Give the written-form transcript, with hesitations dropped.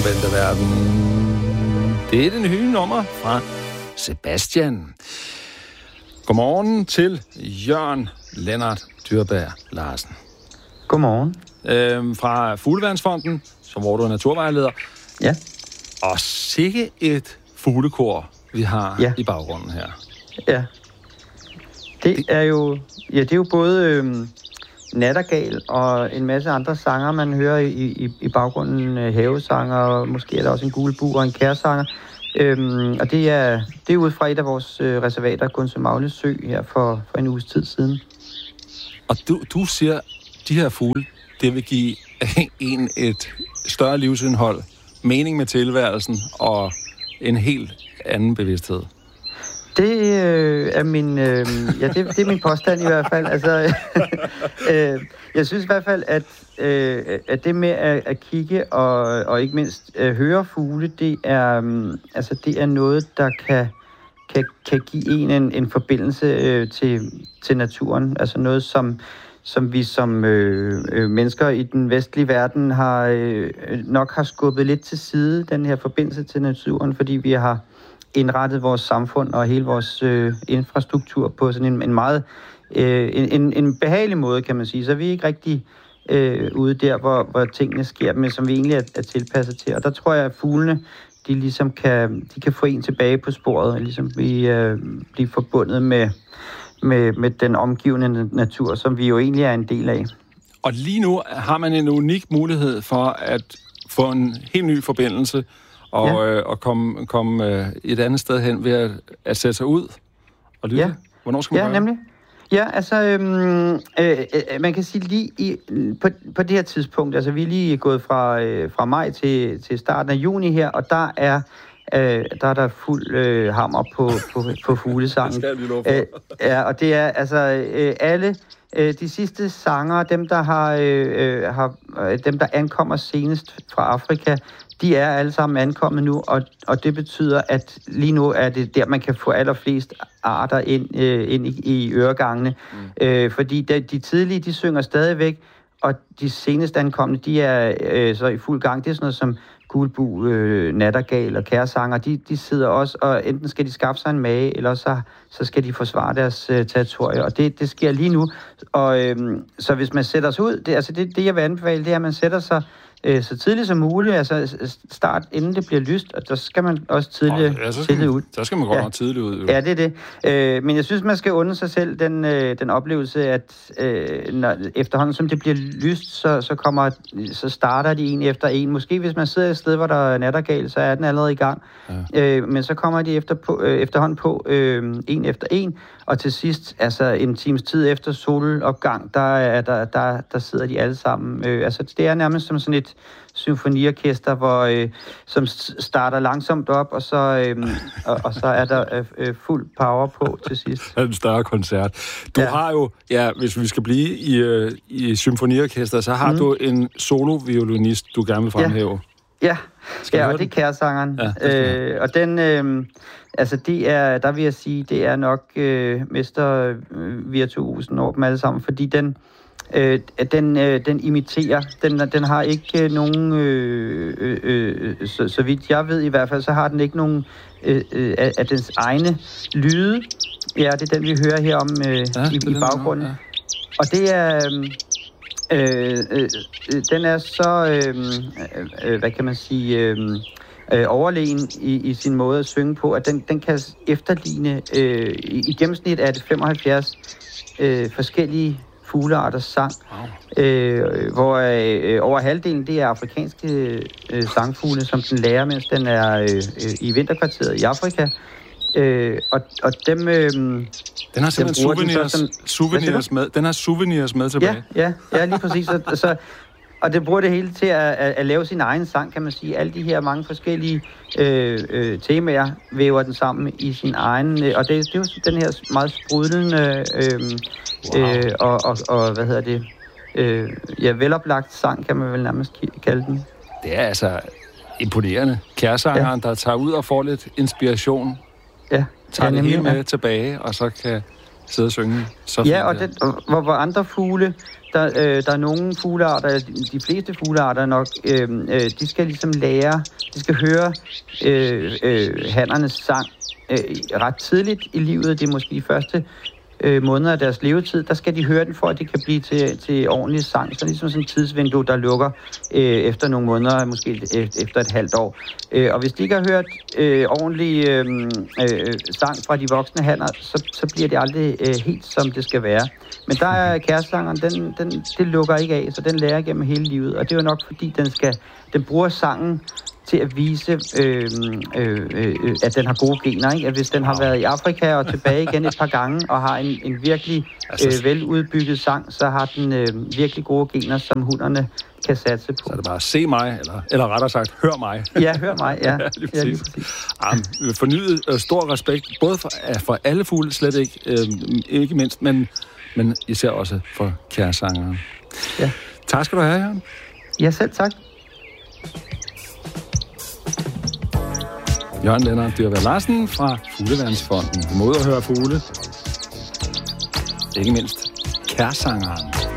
omvendte verden. Det er det nye nummer fra Sebastian. Godmorgen til Jørgen Lennart Dyrberg Larsen. Godmorgen. Fra Fugleværnsfonden, hvor du er naturvejleder. Ja. Og sikke et fuglekor, vi har i baggrunden her. Ja. Det er jo både nattergal og en masse andre sanger, man hører i baggrunden. Havesanger, og måske er der også en gulbu og en kærsanger. Og det er ud fra et af vores reservater, Gundsø Sø, her for en uges tid siden. Og du siger, de her fugle, det vil give en et større livsindhold, mening med tilværelsen og en helt anden bevidsthed. Det er min, det er min påstand i hvert fald. Altså, jeg synes i hvert fald, at det med at kigge og ikke mindst høre fugle, det er noget, der kan give en forbindelse til naturen. Altså noget, som vi som mennesker i den vestlige verden nok har skubbet lidt til side, den her forbindelse til naturen, fordi vi har indrettet vores samfund og hele vores infrastruktur på sådan en meget en behagelig måde, kan man sige. Så vi er ikke rigtig ude der, hvor tingene sker, men som vi egentlig er tilpasset til. Og der tror jeg, at fuglene, de ligesom kan få en tilbage på sporet, og ligesom blive forbundet med den omgivende natur, som vi jo egentlig er en del af. Og lige nu har man en unik mulighed for at få en helt ny forbindelse og komme et andet sted hen ved at sætte sig ud og lytte. Ja. Hvornår skal man gøre nemlig. Ja, altså, man kan sige lige på det her tidspunkt, altså vi er lige gået fra maj til starten af juni her, og der er der fuld hammer på fuglesangen. Det skal vi love for. Ja, og det er altså alle de sidste sanger, dem der ankommer senest fra Afrika, de er alle sammen ankommet nu, og det betyder, at lige nu er det der, man kan få allerflest arter ind i øregangene. Fordi de tidlige, de synger stadigvæk, og de senest ankomne, de er så i fuld gang. Det er sådan noget som gulbu, nattergal og kærsanger. De sidder også, og enten skal de skaffe sig en mage, eller så skal de forsvare deres territorie. Og det sker lige nu. Og så hvis man sætter sig ud, det jeg vil anbefale, det er, at man sætter sig så tidligt som muligt, altså start inden det bliver lyst, og der skal man også tidligt ud. Så skal man godt nok tidligt ud. Jo. Ja, det er det. Men jeg synes, man skal undre sig selv den oplevelse, at når, efterhånden som det bliver lyst, så starter de en efter en. Måske hvis man sidder et sted, hvor der er nattergal, så er den allerede i gang. Ja. Men så kommer de efterhånden på en efter en, og til sidst, altså en times tid efter solopgang, der sidder de alle sammen. Altså det er nærmest som sådan et symfoniorkester, som starter langsomt op, og så er der fuld power på til sidst. Det er en større koncert. Du har jo, hvis vi skal blive i symfoniorkester, så har du en soloviolinist, du gerne vil fremhæve. Ja, og det er kærsangeren. Ja, og den, der vil jeg sige, det er nok mestervirtuosen over dem alle sammen, fordi den imiterer, den har ikke nogen, så vidt jeg ved i hvert fald, så har den ikke nogen af dens egne lyde. Ja, det er den, vi hører her om i baggrunden. Ja. Og det er, den er så, hvad kan man sige, overlegen i sin måde at synge på, at den kan efterligne, i gennemsnit er det 75 forskellige fuglearters sang, hvor over halvdelen, det er afrikanske sangfugle, som den lærer, mens den er i vinterkvarteret i Afrika. Og dem... den har simpelthen souvenirs med tilbage. Ja, lige præcis. Og det bruger det hele til at lave sin egen sang, kan man sige. Alle de her mange forskellige temaer væver den sammen i sin egen... Og det er jo den her meget sprudlende og hvad hedder det? Veloplagt sang, kan man vel nærmest kalde den. Det er altså imponerende. Kærsangeren, der tager ud og får lidt inspiration. Ja. Tager det hele med tilbage, og så kan sidde og synge. Så og hvor andre fugle, Der er nogle fuglearter, de fleste fuglearter nok, de skal ligesom lære, de skal høre hannernes sang ret tidligt i livet. Det er måske de første måneder af deres levetid. Der skal de høre den, for at det kan blive til ordentlig sang. Så ligesom sådan et tidsvindue, der lukker efter nogle måneder, måske efter et halvt år. Og hvis de ikke har hørt ordentlig sang fra de voksne hanner, så bliver det aldrig helt, som det skal være. Men der er kærestesangeren, det lukker ikke af, så den lærer igennem hele livet. Og det er jo nok, fordi den bruger sangen til at vise, at den har gode gener. Ikke? At hvis den har været i Afrika og tilbage igen et par gange, og har en virkelig veludbygget sang, så har den virkelig gode gener, som hunderne kan satse på. Så er det bare se mig, eller rettere sagt, hør mig. Ja, hør mig, ja. Lige præcis. Fornyet stor respekt, både for alle fugle, slet ikke mindst, men især også for kærestesangeren. Ja. Tak skal du have, Jørgen. Ja, selv tak. Jørgen Lennart Dyrvad Larsen fra Fugleværnsfonden. Du må ud og høre fugle. Ikke mindst kærestesangeren.